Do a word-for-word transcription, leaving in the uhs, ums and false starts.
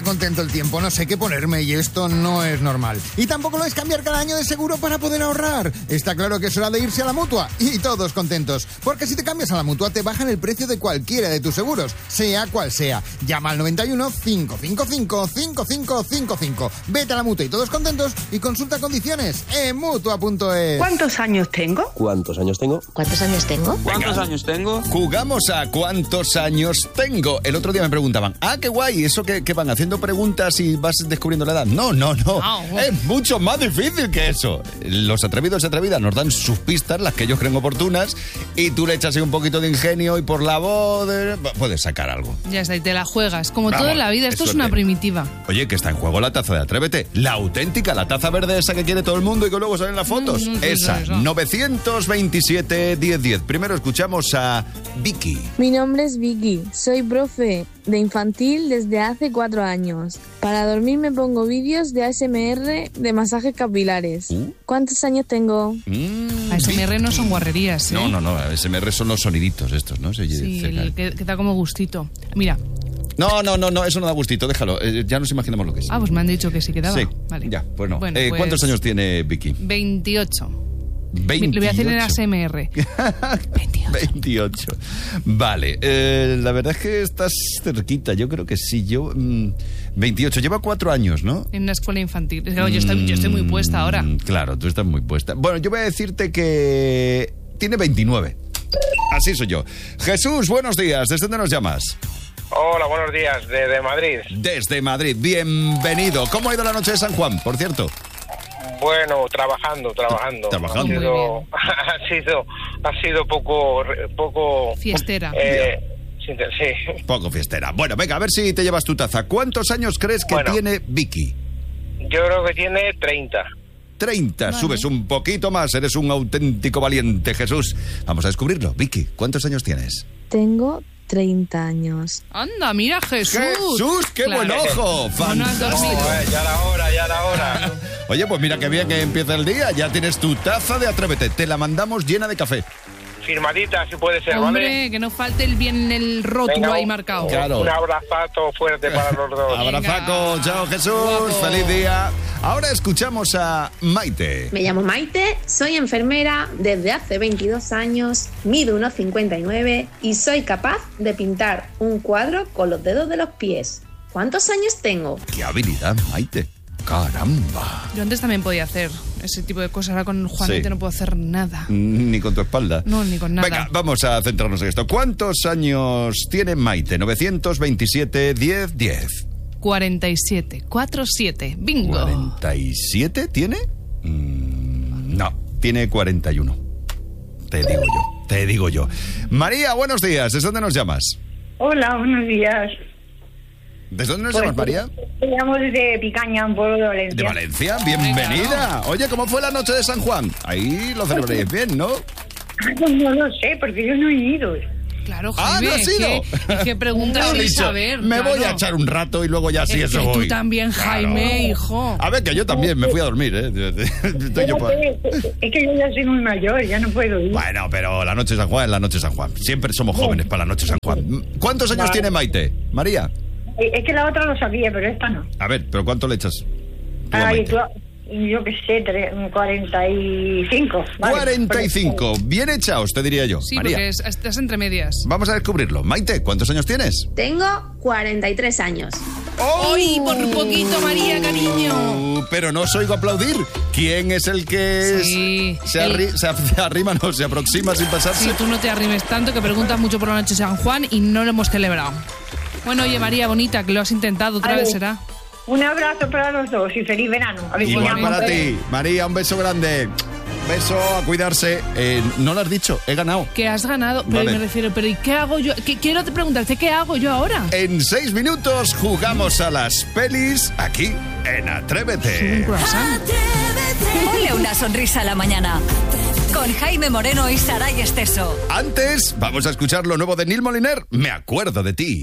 contento el tiempo, no sé qué ponerme y esto no es normal. Y tampoco lo es cambiar cada año de seguro para poder ahorrar. Está claro que es hora de irse a la Mutua y todos contentos. Porque si te cambias a la Mutua te bajan el precio de cualquiera de tus seguros, sea cual sea. Llama al noventa y uno, cinco cinco cinco, cinco cinco cinco cinco. Vete a la Mutua y todos contentos y consulta condiciones en Mutua punto es. ¿Cuántos años tengo? ¿Cuántos años tengo? ¿Cuántos años tengo? ¿Cuántos años tengo? Jugamos a ¿cuántos años tengo? El otro día me preguntaban, ah, qué guay, ¿eso que, que van haciendo preguntas y vas descubriendo la edad? No, no, no, oh. Es mucho más difícil que eso. Los atrevidos y atrevidas nos dan sus pistas, las que ellos creen oportunas, y tú le echas ahí un poquito de ingenio y por la voz de... puedes sacar algo. Ya está, y te la juegas. Como Vamos, todo en la vida, esto es una primitiva. Oye, que está en juego la taza de Atrévete, la auténtica, la taza verde esa que quiere todo el mundo y que luego salen las fotos. No, no, no, esa, eso. novecientos veintisiete, diez diez. Primero escuchamos a Vicky. Mi nombre es Vicky, soy profe de infantil desde hace cuatro años. Para dormir me pongo vídeos de A S M R de masajes capilares. Uh. ¿Cuántos años tengo? Mm, A S M R no son guarrerías, ¿eh? No, no, no, A S M R son los soniditos estos, ¿no? Se sí, el que, que da como gustito. Mira. No, no, no, no, eso no da gustito, déjalo. Eh, ya nos imaginamos lo que es. Ah, pues me han dicho que sí que daba. Sí, vale. Ya, pues no. Bueno, eh, pues ¿Cuántos años tiene Vicky? veintiocho. veintiocho. Le voy a hacer en A S M R. veintiocho. veintiocho. Vale, eh, la verdad es que estás cerquita, yo creo que sí. Yo mmm, veintiocho, lleva cuatro años, ¿no? En una escuela infantil. Yo estoy, yo estoy muy puesta ahora. Claro, tú estás muy puesta. Bueno, yo voy a decirte que tiene veintinueve. Así soy yo. Jesús, buenos días. ¿Desde dónde nos llamas? Hola, buenos días. Desde Madrid. Desde Madrid. Bienvenido. ¿Cómo ha ido la noche de San Juan, por cierto? Bueno, trabajando, trabajando. Trabajando. Ha sido, ha sido, ha sido poco, poco... Fiestera. Eh, sí, sí. Poco fiestera. Bueno, venga, a ver si te llevas tu taza. ¿Cuántos años crees que bueno, tiene Vicky? Yo creo que tiene treinta. treinta, vale. Subes un poquito más, eres un auténtico valiente, Jesús. Vamos a descubrirlo. Vicky, ¿cuántos años tienes? Tengo treinta años. Anda, mira, Jesús. Jesús, qué claro. Buen ojo. Fantástico. No, eh, ya la hora, ya la hora. Oye, pues mira qué bien que empieza el día. Ya tienes tu taza de Atrévete. Te la mandamos llena de café. Firmadita, si puede ser, Hombre, ¿vale? que no falte el bien el rótulo Venga, ahí marcado. Claro. Un abrazazo fuerte para los dos. Abrazaco, chao Jesús, Guapo. Feliz día. Ahora escuchamos a Maite. Me llamo Maite, soy enfermera desde hace veintidós años, mido uno cincuenta y nueve y soy capaz de pintar un cuadro con los dedos de los pies. ¿Cuántos años tengo? ¡Qué habilidad, Maite! ¡Caramba! Yo antes también podía hacer ese tipo de cosas. Ahora con Juanete sí. no puedo hacer nada. Ni con tu espalda. No, ni con nada. Venga, vamos a centrarnos en esto. ¿Cuántos años tiene Maite? novecientos veintisiete, diez diez. cuarenta y siete. cuatro siete. Bingo. ¿cuarenta y siete tiene? Mm, no, tiene cuarenta y uno. Te digo yo, te digo yo. María, buenos días. ¿Desde dónde nos llamas? Hola, buenos días. ¿Desde dónde nos pues, llamas, María? Te llamo desde Picaña, un pueblo de Valencia. ¿De Valencia? Bienvenida. Oye, ¿cómo fue la noche de San Juan? Ahí lo celebréis bien, ¿no? No lo sé, porque yo no he ido. Claro, Jaime, ah, ¿no has ido? Es que preguntas sin saber. Me claro. voy a echar un rato y luego ya sí es eso que voy. Tú también, Jaime, claro. hijo. A ver, que yo también me fui a dormir, ¿eh? Estoy yo para... Es que yo ya soy muy mayor, ya no puedo ir. Bueno, pero la noche de San Juan es la noche de San Juan. Siempre somos jóvenes para la noche de San Juan. ¿Cuántos años vale. tiene Maite? María. Es que la otra lo sabía, pero esta no. A ver, ¿pero cuánto le echas? Ay, tú, yo qué sé, cuarenta y cinco. Vale, cuarenta y cinco. Bien echaos, te diría yo. Sí, María. porque es, estás entre medias. Vamos a descubrirlo. Maite, ¿cuántos años tienes? Tengo cuarenta y tres años. ¡Oh! ¡Ay, por poquito, María, cariño! Uh, pero no os oigo aplaudir. ¿Quién es el que sí, se, arri el... se arrima, no, se aproxima sin pasarse? Sí, tú no te arrimes tanto, que preguntas mucho por la noche de San Juan y no lo hemos celebrado. Bueno, oye, María, bonita, que lo has intentado, otra vez será. Un abrazo para los dos y feliz verano. A ver Igual si para ti. María, un beso grande. Beso, a cuidarse. Eh, no lo has dicho, he ganado. Que has ganado, pero vale. me refiero, pero ¿y qué hago yo? ¿Qué, quiero preguntarte, ¿qué hago yo ahora? En seis minutos jugamos a las pelis aquí en Atrévete. Un croissant. Ponle una sonrisa a la mañana. Con Jaime Moreno y Saray Esteso. Antes, vamos a escuchar lo nuevo de Neil Moliner. Me acuerdo de ti.